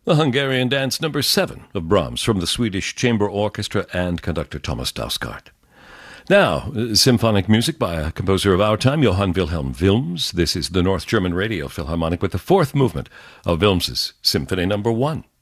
The Hungarian Dance No. 7 of Brahms from the Swedish Chamber Orchestra and conductor Thomas Dausgaard. Now, symphonic music by a composer of our time, Johann Wilhelm Wilms. This is the North German Radio Philharmonic with the fourth movement of Wilms's Symphony No. 1.